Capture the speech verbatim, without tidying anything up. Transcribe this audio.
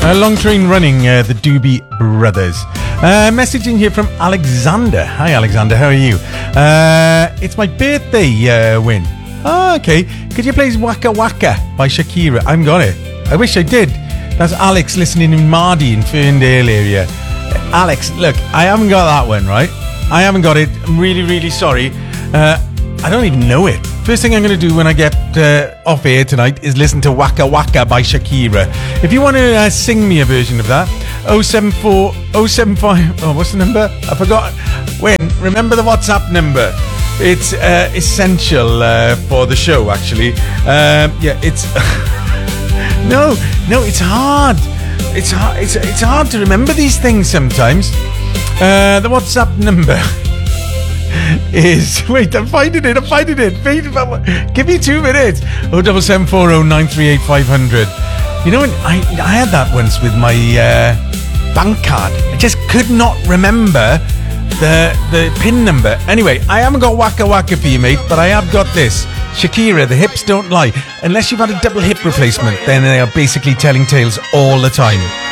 Uh, long train running, uh, the Doobie Brothers. Uh, message in here from Alexander. Hi, Alexander. How are you? Uh, it's my birthday, uh, Win. Oh, okay. Could you play Waka Waka by Shakira? I haven't got it. I wish I did. That's Alex listening in Mardy in Ferndale area. Alex, look, I haven't got that one, right? I haven't got it. I'm really, really sorry. Uh, I don't even know it. First thing I'm going to do when I get uh, off air tonight is listen to Waka Waka by Shakira. If you want to uh, sing me a version of that, oh seven four oh seven five Oh, what's the number? I forgot. Wait, remember the WhatsApp number. It's uh, essential uh, for the show, actually. Um, yeah, it's... no, no, it's hard. It's hard. It's, it's hard to remember these things sometimes. Uh, the WhatsApp number... is wait I'm finding it I'm finding it wait, give me two minutes oh double seven four oh nine three eight five hundred. You know, I I had that once with my uh, bank card. I just could not remember the the pin number. Anyway, I haven't got Waka Waka for you, mate, but I have got this Shakira, The Hips Don't Lie. Unless you've had a double hip replacement, then they are basically telling tales all the time.